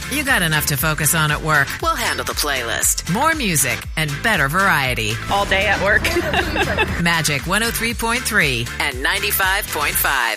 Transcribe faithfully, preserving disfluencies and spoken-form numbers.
You got enough to focus on at work. We'll handle the playlist. More music and better variety. All day at work. Magic one oh three point three and ninety-five point five.